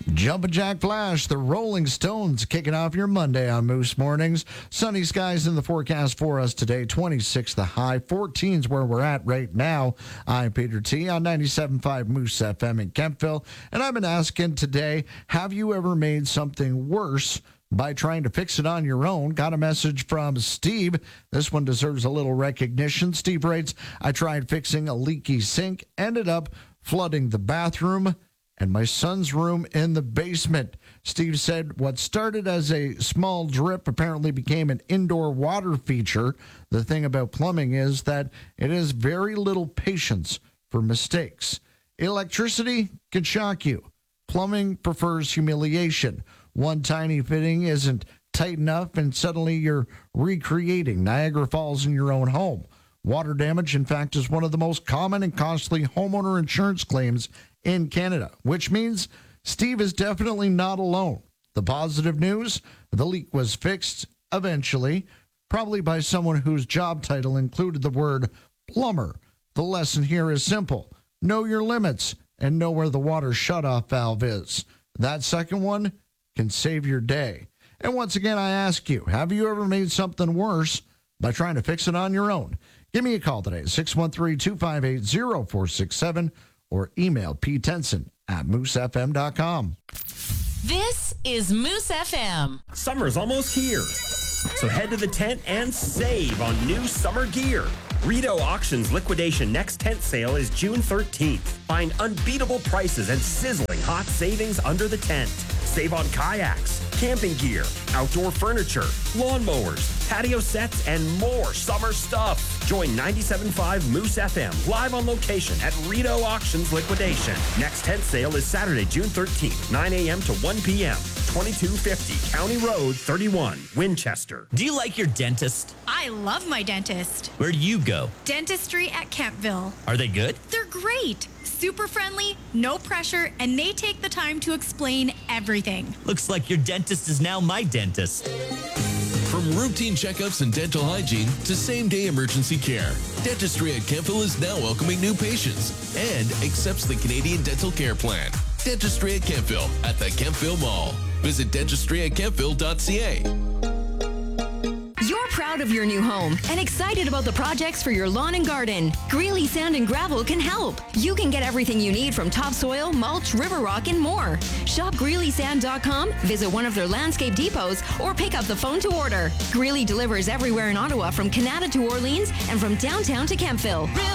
Jumpin' Jack Flash, the Rolling Stones kicking off your Monday on Moose Mornings. Sunny skies in the forecast for us today. 26 the high, 14's where we're at right now. I'm Peter T. on 97.5 Moose FM in Kempville. And I've been asking today, have you ever made something worse by trying to fix it on your own? Got a message from Steve. This one deserves a little recognition. Steve writes, I tried fixing a leaky sink, ended up flooding the bathroom and my son's room in the basement. Steve said what started as a small drip apparently became an indoor water feature. The thing about plumbing is that it has very little patience for mistakes. Electricity can shock you. Plumbing prefers humiliation. One tiny fitting isn't tight enough and suddenly you're recreating Niagara Falls in your own home. Water damage, in fact, is one of the most common and costly homeowner insurance claims in Canada, which means Steve is definitely not alone. The positive news, the leak was fixed eventually, probably by someone whose job title included the word plumber. The lesson here is simple. Know your limits and know where the water shutoff valve is. That second one can save your day. And once again, I ask you, have you ever made something worse by trying to fix it on your own? Give me a call today, 613-258-0467, or email ptenson@moosefm.com. This is Moose FM. Summer's almost here, so head to the tent and save on new summer gear. Rideau Auctions Liquidation Next Tent Sale is June 13th. Find unbeatable prices and sizzling hot savings under the tent. Save on kayaks, camping gear, outdoor furniture, lawnmowers, patio sets, and more summer stuff. Join 97.5 Moose FM live on location at Rideau Auctions Liquidation. Next tent sale is Saturday, June 13th, 9 a.m. to 1 p.m. 2250 County Road 31, Winchester. Do you like your dentist? I love my dentist. Where do you go? Dentistry at Kempville. Are they good? They're great. Super friendly, no pressure, and they take the time to explain everything. Looks like your dentist is now my dentist. From routine checkups and dental hygiene to same-day emergency care, Dentistry at Kempville is now welcoming new patients and accepts the Canadian Dental Care Plan. Dentistry at Kempville at the Kempville Mall. Visit dentistryatKempville.ca. You're proud of your new home and excited about the projects for your lawn and garden. Greeley Sand and Gravel can help. You can get everything you need from topsoil, mulch, river rock, and more. Shop GreeleySand.com, visit one of their landscape depots, or pick up the phone to order. Greeley delivers everywhere in Ottawa from Canada to Orleans and from downtown to Kempville.